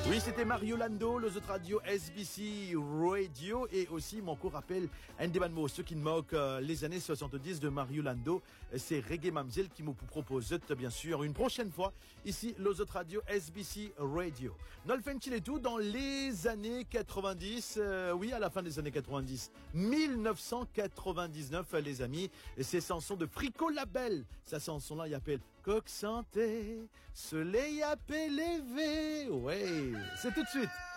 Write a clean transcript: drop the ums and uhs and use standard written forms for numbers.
Oui, c'était Mario Lando, les autres radios SBC Radio et aussi mon cours rappelle un des mots, ceux qui moquent les années 70 de Mario Lando. C'est Reggae Mamzelle qui me propose bien sûr une prochaine fois ici, les autres radios SBC Radio. Nolfenchil et tout dans les années 90, oui à la fin des années 90, 1999 les amis, et ces chansons de Frico Label, sa chanson là il appelle Coq Santé, soleil appelé levé, ouais. C'est tout de suite.